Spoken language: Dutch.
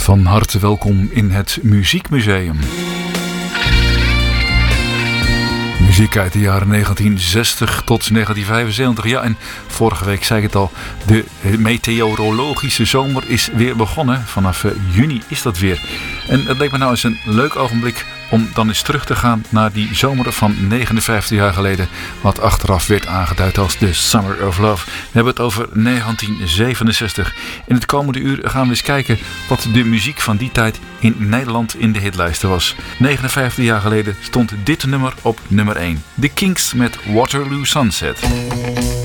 Van harte welkom in het Muziekmuseum. Muziek uit de jaren 1960 tot 1975. Ja, en vorige week zei ik het al, de meteorologische zomer is weer begonnen. Vanaf juni is dat weer. En het leek me nou eens een leuk ogenblik om dan eens terug te gaan naar die zomer van 59 jaar geleden. Wat achteraf werd aangeduid als de Summer of Love. We hebben het over 1967. In het komende uur gaan we eens kijken wat de muziek van die tijd in Nederland in de hitlijsten was. 59 jaar geleden stond dit nummer op nummer 1. The Kinks met Waterloo Sunset.